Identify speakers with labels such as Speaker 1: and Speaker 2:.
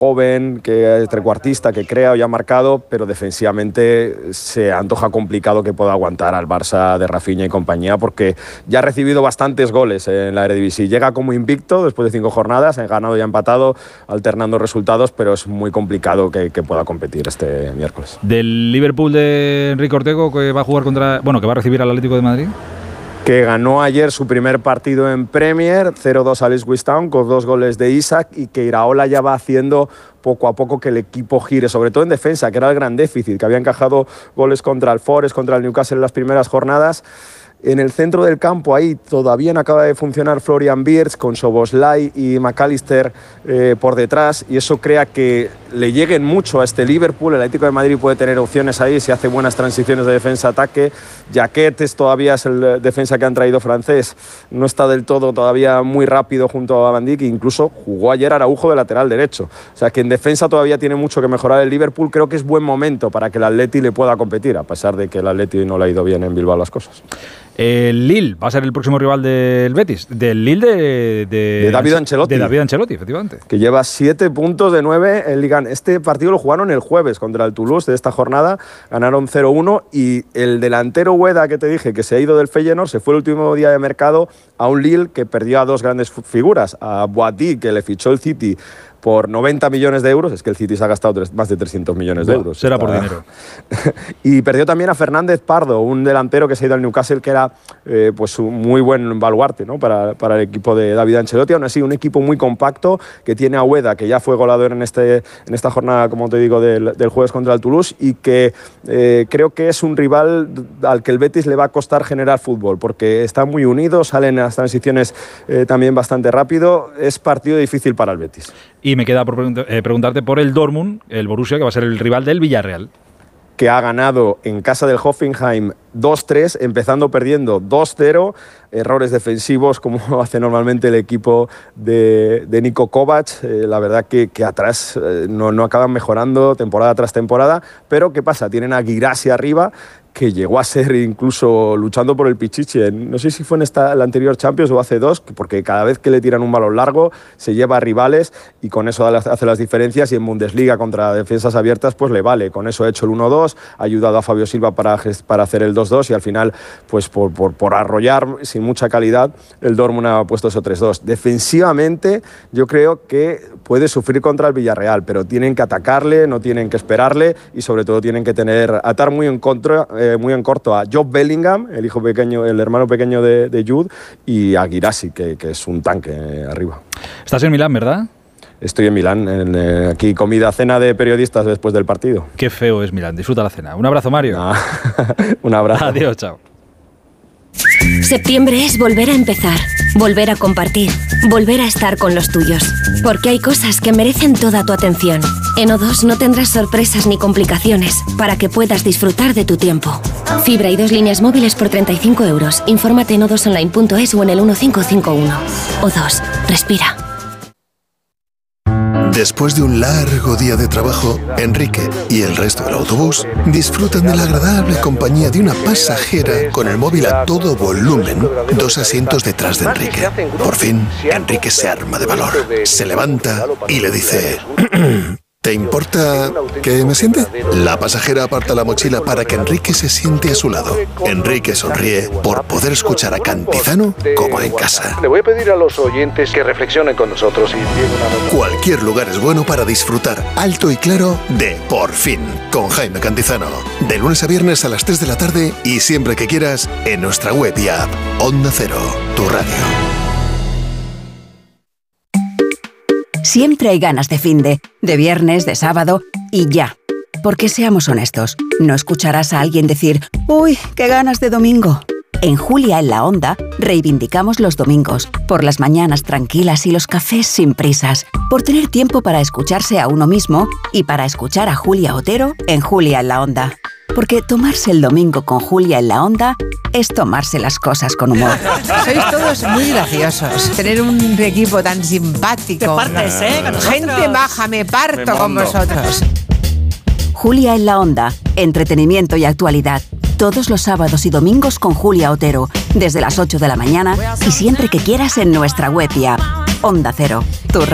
Speaker 1: joven, que es trecuartista, que crea o ya ha marcado, pero defensivamente se antoja complicado que pueda aguantar al Barça de Rafinha y compañía, porque ya ha recibido bastantes goles en la Eredivisie. Llega como invicto después de 5 jornadas, ha ganado y ha empatado, alternando resultados, pero es muy complicado que pueda competir este miércoles.
Speaker 2: Del Liverpool de Enrique Ortego, que va a jugar que va a recibir al Atlético de Madrid.
Speaker 1: Que ganó ayer su primer partido en Premier, 0-2 al Ipswich Town, con 2 goles de Isak, y que Iraola ya va haciendo poco a poco que el equipo gire, sobre todo en defensa, que era el gran déficit, que había encajado goles contra el Forest, contra el Newcastle en las primeras jornadas. En el centro del campo, ahí todavía no acaba de funcionar Florian Wirtz, con Szoboszlai y McAllister por detrás, y eso crea que le lleguen mucho a este Liverpool. El Atlético de Madrid puede tener opciones ahí si hace buenas transiciones de defensa-ataque. Jaquet todavía es el defensa que han traído francés, no está del todo todavía muy rápido junto a Van Dijk, incluso jugó ayer Araujo de lateral derecho. O sea que en defensa todavía tiene mucho que mejorar el Liverpool. Creo que es buen momento para que el Atleti le pueda competir, a pesar de que el Atleti no le ha ido bien en Bilbao las cosas.
Speaker 2: El Lille va a ser el próximo rival del Betis, del Lille de
Speaker 1: David Ancelotti.
Speaker 2: De David Ancelotti, efectivamente.
Speaker 1: Que lleva 7 puntos de 9 en Liga. Este partido lo jugaron el jueves contra el Toulouse de esta jornada, ganaron 0-1, y el delantero Ueda, que te dije que se ha ido del Feyenoord, se fue el último día de mercado a un Lille que perdió a 2 grandes figuras, a Boadi, que le fichó el City por 90 millones de euros, es que el City se ha gastado más de 300 millones de euros.
Speaker 2: Será por dinero.
Speaker 1: Y perdió también a Fernández Pardo, un delantero que se ha ido al Newcastle, que era pues un muy buen baluarte, ¿no? para el equipo de David Ancelotti. Aún así, un equipo muy compacto, que tiene a Ueda, que ya fue goleador en esta jornada, como te digo, del jueves contra el Toulouse, y que creo que es un rival al que el Betis le va a costar generar fútbol, porque están muy unidos, salen las transiciones también bastante rápido. Es partido difícil para el Betis.
Speaker 2: Y me queda por preguntarte por el Dortmund, el Borussia, que va a ser el rival del Villarreal.
Speaker 1: Que ha ganado en casa del Hoffenheim 2-3, empezando perdiendo 2-0. Errores defensivos, como hace normalmente el equipo de Niko Kovac. La verdad que atrás no acaban mejorando temporada tras temporada. Pero ¿qué pasa? Tienen a Guirassy arriba, que llegó a ser incluso luchando por el Pichichi. No sé si fue en la anterior Champions o hace 2, porque cada vez que le tiran un balón largo se lleva a rivales y con eso hace las diferencias, y en Bundesliga contra defensas abiertas pues le vale. Con eso ha hecho el 1-2, ha ayudado a Fabio Silva para hacer el 2-2, y al final pues por arrollar sin mucha calidad el Dortmund ha puesto eso 3-2. Defensivamente yo creo que puede sufrir contra el Villarreal, pero tienen que atacarle, no tienen que esperarle, y sobre todo tienen que atar muy en corto a Job Bellingham, el hermano pequeño de Jude, y a Guirassy, que es un tanque arriba.
Speaker 2: Estás en Milán, ¿verdad?
Speaker 1: Estoy en Milán, aquí cena de periodistas después del partido.
Speaker 2: Qué feo es Milán, disfruta la cena. Un abrazo, Mario.
Speaker 1: Un abrazo.
Speaker 2: Adiós, chao.
Speaker 3: Septiembre es volver a empezar, volver a compartir, volver a estar con los tuyos. Porque hay cosas que merecen toda tu atención. En O2 no tendrás sorpresas ni complicaciones para que puedas disfrutar de tu tiempo. Fibra y 2 líneas móviles por 35 euros. Infórmate en o2online.es o en el 1551. O2. Respira.
Speaker 4: Después de un largo día de trabajo, Enrique y el resto del autobús disfrutan de la agradable compañía de una pasajera con el móvil a todo volumen, 2 asientos detrás de Enrique. Por fin, Enrique se arma de valor, se levanta y le dice: ¿te importa que me siente? La pasajera aparta la mochila para que Enrique se siente a su lado. Enrique sonríe por poder escuchar a Cantizano como en casa.
Speaker 5: Le voy a pedir a los oyentes que reflexionen con nosotros.
Speaker 4: Cualquier lugar es bueno para disfrutar alto y claro de Por Fin, con Jaime Cantizano. De lunes a viernes a las 3 de la tarde y siempre que quieras en nuestra web y app. Onda Cero, tu radio.
Speaker 6: Siempre hay ganas de finde, de viernes, de sábado y ya. Porque seamos honestos, no escucharás a alguien decir: ¡uy, qué ganas de domingo! En Julia en la Onda reivindicamos los domingos, por las mañanas tranquilas y los cafés sin prisas, por tener tiempo para escucharse a uno mismo y para escuchar a Julia Otero en Julia en la Onda. Porque tomarse el domingo con Julia en la Onda es tomarse las cosas con humor.
Speaker 7: Sois todos muy graciosos. Tener un equipo tan simpático.
Speaker 8: Te partes, ¿no?
Speaker 7: Gente maja, me parto con vosotros.
Speaker 6: Julia en la Onda, entretenimiento y actualidad. Todos los sábados y domingos con Julia Otero, desde las 8 de la mañana y siempre que quieras en nuestra web y app. Onda Cero, tu